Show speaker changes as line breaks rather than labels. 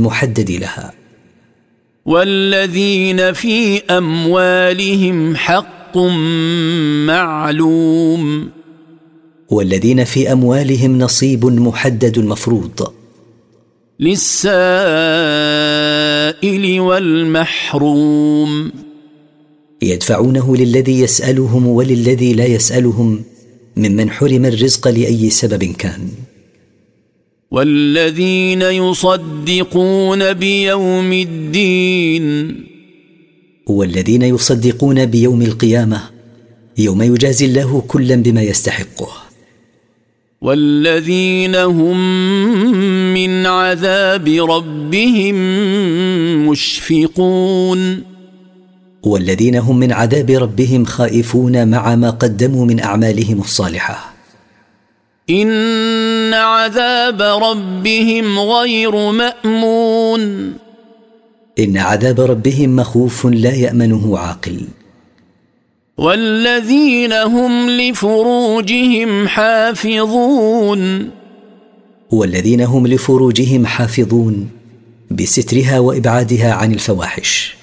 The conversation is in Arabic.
المحدد لها.
والذين في أموالهم حق معلوم.
والذين في أموالهم نصيب محدد مفروض.
للسائل والمحروم.
يدفعونه للذي يسألهم وللذي لا يسألهم ممن حرم الرزق لأي سبب كان.
والذين يصدقون بيوم الدين.
والذين يصدقون بيوم القيامة يوم يجازي الله كلا بما يستحقه.
والذين هم من عذاب ربهم مشفقون.
والذين هم من عذاب ربهم خائفون مع ما قدموا من أعمالهم الصالحة.
إن عذاب ربهم غير مأمون.
إن عذاب ربهم مخوف لا يأمنه عاقل.
والذين هم لفروجهم حافظون.
والذين هم لفروجهم حافظون بسترها وإبعادها عن الفواحش.